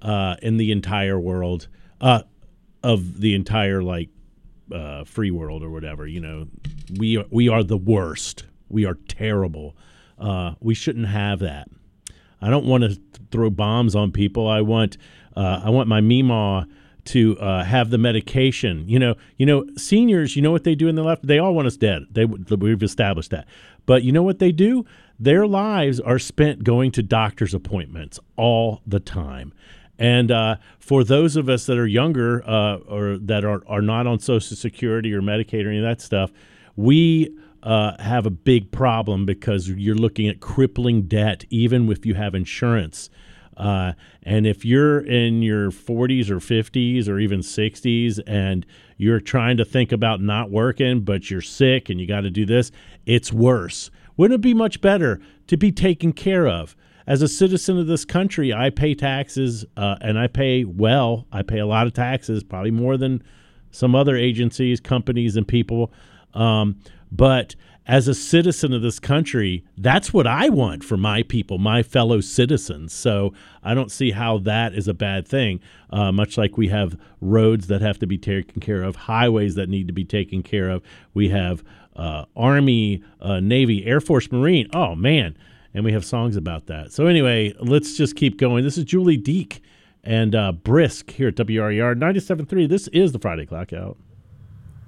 in the entire world, of the entire free world or whatever. We are the worst. We are terrible. We shouldn't have that. I don't want to throw bombs on people. I want my Meemaw to have the medication. Seniors, you know what they do in the left? They all want us dead. We've established that. But you know what they do? Their lives are spent going to doctor's appointments all the time. And for those of us that are younger or that are not on Social Security or Medicaid or any of that stuff, we have a big problem because you're looking at crippling debt, even if you have insurance. And if you're in your 40s or 50s or even 60s and you're trying to think about not working, but you're sick and you got to do this, it's worse. Wouldn't it be much better to be taken care of? As a citizen of this country, I pay taxes, and I pay well. I pay a lot of taxes, probably more than some other agencies, companies, and people. But as a citizen of this country, that's what I want for my people, my fellow citizens. So I don't see how that is a bad thing, much like we have roads that have to be taken care of, highways that need to be taken care of. We have Army, Navy, Air Force, Marine. Oh, man. And we have songs about that. So anyway, let's just keep going. This is Julie Deek and Brisk here at WRER 97.3. This is the Friday Clock Out.